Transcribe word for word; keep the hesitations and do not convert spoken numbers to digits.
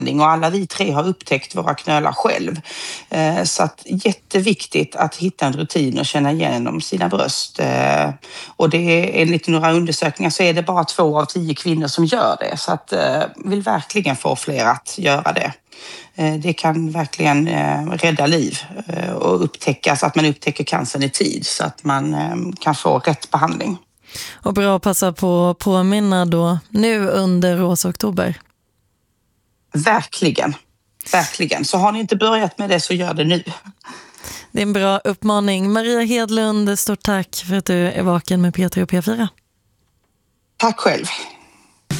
och alla vi tre har upptäckt våra knölar själv. Eh, Så att jätteviktigt att hitta en rutin och känna igenom sina bröst. Eh, Och det är, enligt några undersökningar så är det bara två av tio kvinnor som gör det. Så att eh, vill verkligen få fler att göra det. Eh, Det kan verkligen eh, rädda liv eh, och upptäckas, att man upptäcker cancern i tid så att man eh, kan få rätt behandling. Och bra att passa på att påminna då nu under Rosa oktober. Verkligen, verkligen. Så har ni inte börjat med det så gör det nu. Det är en bra uppmaning. Maria Hedlund, stort tack för att du är vaken med P tre och P fyra. Tack själv.